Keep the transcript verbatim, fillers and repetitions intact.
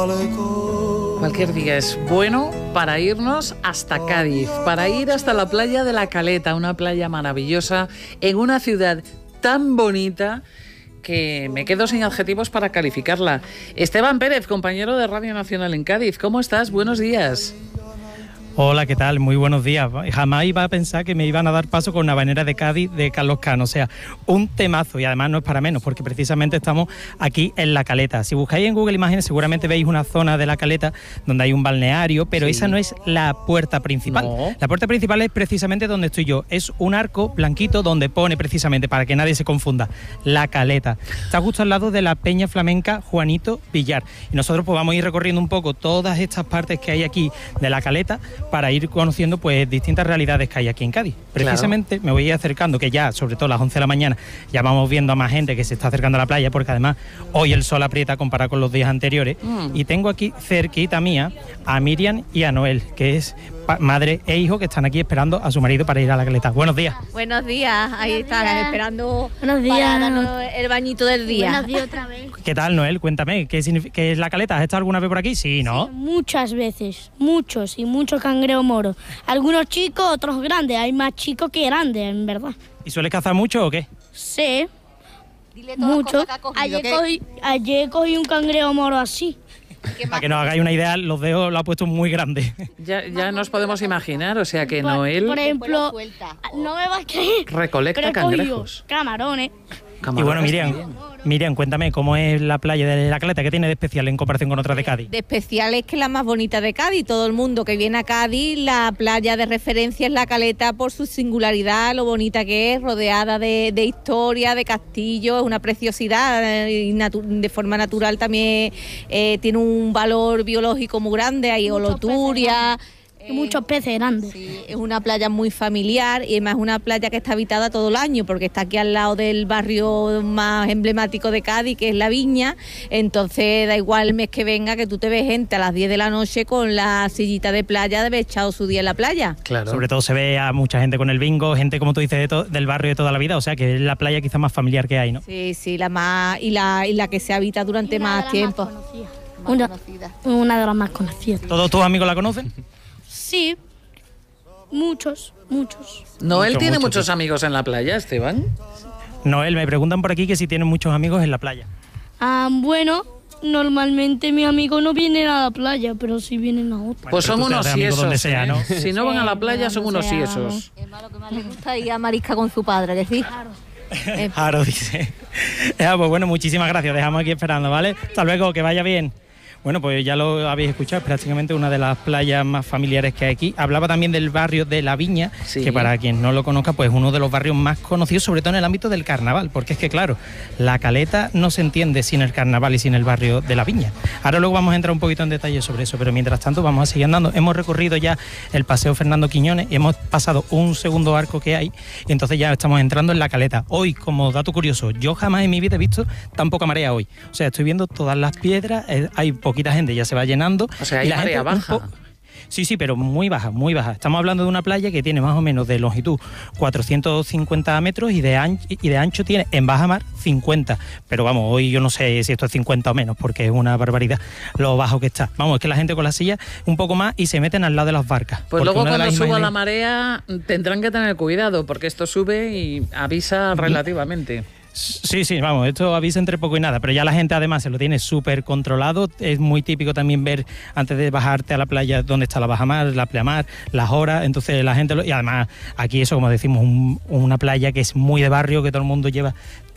malecón. Cualquier día es bueno para irnos hasta Cádiz, para ir hasta la playa de La Caleta, una playa maravillosa en una ciudad tan bonita que me quedo sin adjetivos para calificarla. Esteban Pérez, compañero de Radio Nacional en Cádiz, ¿cómo estás? Buenos días. Hola, ¿qué tal? Muy buenos días. Jamás iba a pensar que me iban a dar paso con una Habanera de Cádiz de Carlos Cano. O sea, un temazo, y además no es para menos, porque precisamente estamos aquí en La Caleta. Si buscáis en Google Imágenes seguramente veis una zona de La Caleta donde hay un balneario, pero sí, esa no es la puerta principal. No. La puerta principal es precisamente donde estoy yo. Es un arco blanquito donde pone precisamente, para que nadie se confunda, La Caleta. Está justo al lado de la Peña Flamenca Juanito Villar. Y nosotros pues vamos a ir recorriendo un poco todas estas partes que hay aquí de La Caleta, para ir conociendo pues distintas realidades que hay aquí en Cádiz. Precisamente claro, me voy a ir acercando, que ya sobre todo a las once de la mañana ya vamos viendo a más gente que se está acercando a la playa, porque además hoy el sol aprieta comparado con los días anteriores. Mm. Y tengo aquí cerquita mía a Miriam y a Noel, que es madre e hijo, que están aquí esperando a su marido para ir a La Caleta. Buenos días. Buenos días, ahí Buenos están días. esperando Buenos días. para darnos el bañito del día. Buenos días otra vez. ¿Qué tal, Noel? Cuéntame, ¿qué, qué es La Caleta? ¿Has estado alguna vez por aquí? Sí, ¿no? Sí, muchas veces, muchos y muchos cangrejos moros. Algunos chicos, otros grandes. Hay más chicos que grandes, en verdad. ¿Y sueles cazar mucho o qué? Sí, Dile mucho. Cogido, ayer, que... cogí, ayer cogí un cangrejo moro así. Para que nos hagáis una idea, los dedos lo ha puesto muy grande. Ya, ya nos podemos imaginar, o sea que por, Noel... Por ejemplo, no me vas a creer. Recolecta cangrejos. Camarones. Y bueno, Miriam, Miriam, cuéntame, ¿cómo es la playa de La Caleta? ¿Qué tiene de especial en comparación con otras de Cádiz? De especial es que es la más bonita de Cádiz. Todo el mundo que viene a Cádiz, la playa de referencia es La Caleta por su singularidad, lo bonita que es, rodeada de, de historia, de castillos, es una preciosidad, y de forma natural también eh, tiene un valor biológico muy grande, hay holoturia. Y muchos peces grandes. Sí, es una playa muy familiar y además es una playa que está habitada todo el año, porque está aquí al lado del barrio más emblemático de Cádiz, que es La Viña. Entonces da igual el mes que venga, que tú te ves gente a las diez de la noche con la sillita de playa de haber echado su día en la playa. Claro. Sobre todo se ve a mucha gente con el bingo, gente, como tú dices, de to- del barrio de toda la vida, o sea que es la playa quizás más familiar que hay, ¿no? Sí, sí, la más y la, y la que se habita durante más tiempo. Más una, una de las más conocidas. ¿Todos tus amigos la conocen? Sí, muchos, muchos. ¿Noel Mucho, tiene mucho, muchos sí. amigos en la playa, Esteban? Noel, me preguntan por aquí que si tienen muchos amigos en la playa. Ah, bueno, normalmente mis amigos no vienen a la playa, pero sí vienen a otra. Pues Bueno, son tú te unos haces amigos siesos, donde sea, ¿eh? ¿no? Si no van a la playa son unos siesos. Es malo que más le gusta ir a marisca con su padre, que sí. Claro. Eh, Claro, dice. Ya, pues bueno, muchísimas gracias, dejamos aquí esperando, ¿vale? Hasta luego, que vaya bien. Bueno, pues ya lo habéis escuchado, es prácticamente una de las playas más familiares que hay aquí. Hablaba también del barrio de La Viña, sí, que para quien no lo conozca, pues uno de los barrios más conocidos, sobre todo en el ámbito del carnaval, porque es que claro, La Caleta no se entiende sin el carnaval y sin el barrio de La Viña. Ahora luego vamos a entrar un poquito en detalle sobre eso, pero mientras tanto vamos a seguir andando. Hemos recorrido ya el Paseo Fernando Quiñones y hemos pasado un segundo arco que hay, y entonces ya estamos entrando en La Caleta. Hoy, como dato curioso, yo jamás en mi vida he visto tan poca marea hoy. O sea, estoy viendo todas las piedras, eh, hay poquita gente, ya se va llenando. O sea, hay y la marea gente baja. Po- sí, sí, pero muy baja, muy baja. Estamos hablando de una playa que tiene más o menos de longitud cuatrocientos cincuenta metros y de ancho, y de ancho tiene en baja mar cincuenta. Pero vamos, hoy yo no sé si esto es cincuenta o menos, porque es una barbaridad lo bajo que está. Vamos, es que la gente con la silla un poco más y se meten al lado de las barcas. Pues luego cuando suba imágenes... la marea tendrán que tener cuidado, porque esto sube y avisa relativamente. Sí, sí, vamos, esto avisa entre poco y nada, pero ya la gente además se lo tiene súper controlado. Es muy típico también ver antes de bajarte a la playa dónde está la bajamar, la pleamar, las horas, entonces la gente... Lo, y además aquí eso, como decimos, un, una playa que es muy de barrio, que todo el mundo lleva